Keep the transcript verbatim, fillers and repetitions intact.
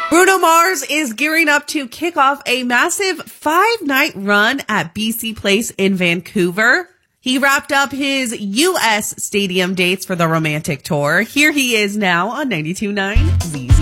Bruno Mars is gearing up to kick off a massive five-night run at B C Place in Vancouver. He wrapped up his U S stadium dates for the Romantic Tour. Here he is now on ninety-two point nine Z Z.